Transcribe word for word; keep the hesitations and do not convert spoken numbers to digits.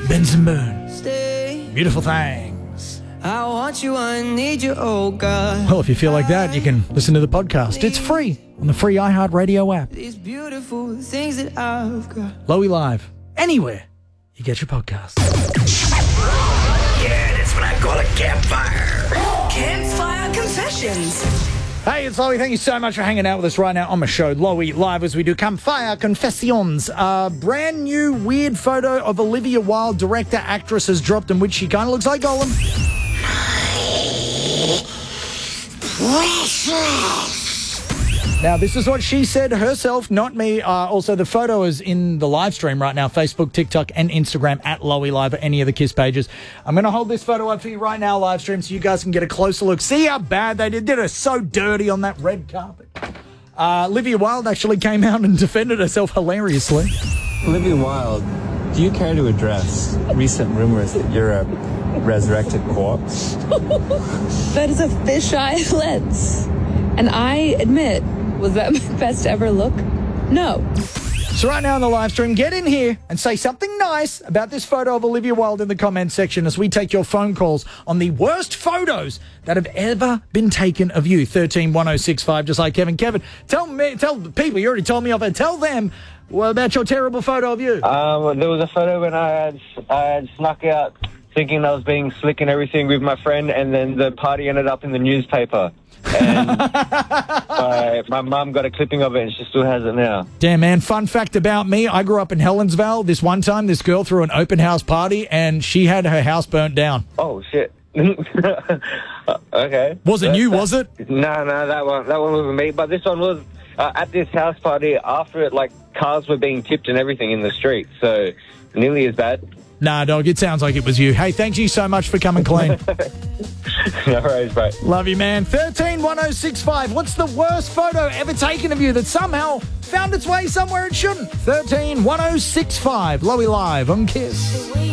Benson Boone. Stay. Beautiful Things. I want you, I need you, oh God. Well, if you feel like that, you can listen to the podcast. It's free on the free iHeartRadio app. These beautiful things that I've got. Lowy Live. Anywhere you get your podcast. Yeah, that's what I call a campfire. Campfire Confessions. Hey, it's Lowy. Thank you so much for hanging out with us right now on my show, Lowy Live, as we do Campfire Confessions. A brand new weird photo of Olivia Wilde, director, actress, has dropped in which she kind of looks like Gollum. Precious. Now, this is what she said herself, not me. Uh, also, the photo is in the live stream right now, Facebook, TikTok, and Instagram at Lowy Live or any of the KISS pages. I'm going to hold this photo up for you right now, live stream, so you guys can get a closer look. See how bad they did. Did her so dirty on that red carpet. Uh, Olivia Wilde actually came out and defended herself hilariously. Olivia Wilde, do you care to address recent rumors that you're a resurrected corpse? That is a fisheye lens. And I admit, was that my best ever look? No. So right now in the live stream, get in here and say something nice about this photo of Olivia Wilde in the comments section as we take your phone calls on the worst photos that have ever been taken of you. thirteen one oh six five, just like Kevin. Kevin, tell me, tell the people, you already told me of it, tell them well, about your terrible photo of you. Um, there was a photo when I had, I had snuck out thinking I was being slick and everything with my friend, and then the party ended up in the newspaper. And my, my mum got a clipping of it and she still has it now. Damn, man. Fun fact about me, I grew up in Helensvale. This one time, this girl threw an open house party and she had her house burnt down. Oh, shit. Okay. Wasn't you, was it? No, no, that one, that one wasn't me. But this one was uh, at this house party after it, like, cars were being tipped and everything in the street. So, nearly as bad. Nah, dog, it sounds like it was you. Hey, thank you so much for coming clean. No worries, bro. Love you, man. thirteen one oh six five. What's the worst photo ever taken of you that somehow found its way somewhere it shouldn't? thirteen one oh six five. Lowy Live on KISS.